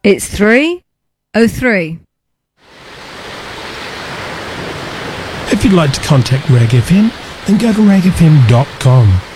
It's 3:03. If you'd like to contact Rag FM, then go to ragfm.com.